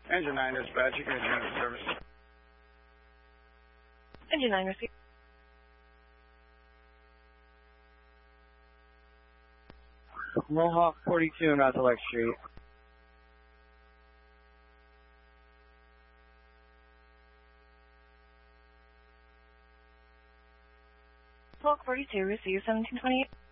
Engine 9 dispatch, you can return to service. Engine 9 receive. Mohawk 42 and Route Lake Street. Mohawk 42 receive 1728.